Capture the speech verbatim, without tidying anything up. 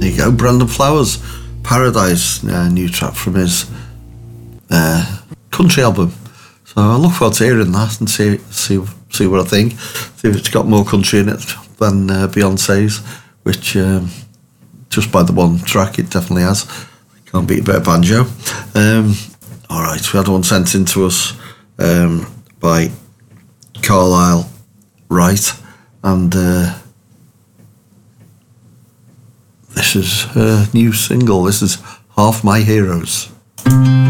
There you go, Brandon Flowers, Paradise, uh, new track from his uh, country album. So I look forward to hearing that and see see see what I think. See if it's got more country in it than uh, Beyonce's, which um, just by the one track it definitely has. Can't beat a bit of banjo. Um, all right, we had one sent in to us um, by Carlisle Wright, and uh, this is her new single. This is Half My Heroes.